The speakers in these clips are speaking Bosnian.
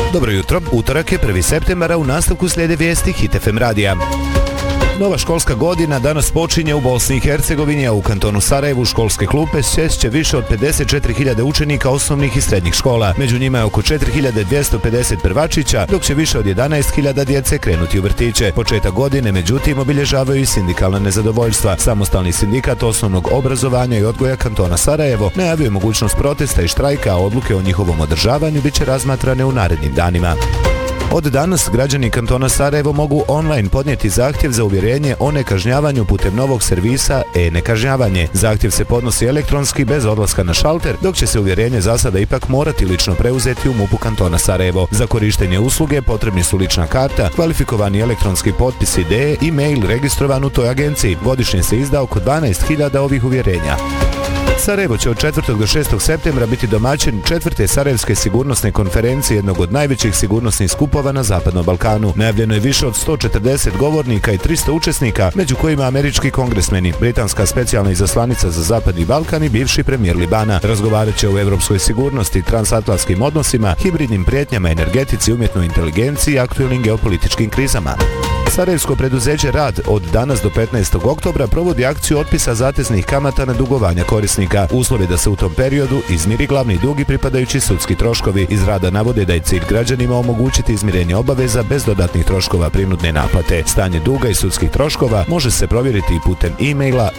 Dobro jutro, utorak je 1. septembara, u nastavku slijede vijesti Hit FM radija. Nova školska godina danas počinje u Bosni i Hercegovini, a u kantonu Sarajevu školske klupe sjest će više od 54.000 učenika osnovnih i srednjih škola. Među njima je oko 4.250 prvačića, dok će više od 11.000 djece krenuti u vrtiće. Početak godine, međutim, obilježavaju i sindikalna nezadovoljstva. Samostalni sindikat osnovnog obrazovanja i odgoja kantona Sarajevo najavio mogućnost protesta i štrajka, a odluke o njihovom održavanju biće razmatrane u narednim danima. Od danas građani kantona Sarajevo mogu online podnijeti zahtjev za uvjerenje o nekažnjavanju putem novog servisa e-nekažnjavanje. Zahtjev se podnosi elektronski bez odlaska na šalter, dok će se uvjerenje za sada ipak morati lično preuzeti u MUP-u kantona Sarajevo. Za korištenje usluge potrebni su lična karta, kvalifikovani elektronski potpis ID i mail registrovan u toj agenciji. Godišnje se izda oko 12.000 ovih uvjerenja. Sarajevo će od 4. do 6. septembra biti domaćin 4. Sarajevske sigurnosne konferencije, jednog od najvećih sigurnosnih skupova na Zapadnom Balkanu. Najavljeno je više od 140 govornika i 300 učesnika, među kojima američki kongresmeni, britanska specijalna izaslanica za Zapadni Balkan i bivši premijer Libana. Razgovarat će o evropskoj sigurnosti, transatlantskim odnosima, hibridnim prijetnjama, energetici, umjetnoj inteligenciji i aktuelnim geopolitičkim krizama. Sarajevsko preduzeće Rad od danas do 15. oktobra provodi akciju otpisa zateznih kamata na dugovanja korisnika. Uslov je da se u tom periodu izmiri glavni dug i pripadajući sudski troškovi. Iz Rada navode da je cilj građanima omogućiti izmirenje obaveza bez dodatnih troškova prinudne naplate. Stanje duga i sudskih troškova može se provjeriti i putem e-maila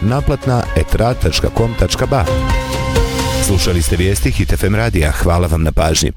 naplatna@rad.com.ba. Slušali ste vijesti Hit FM radija. Hvala vam na pažnji.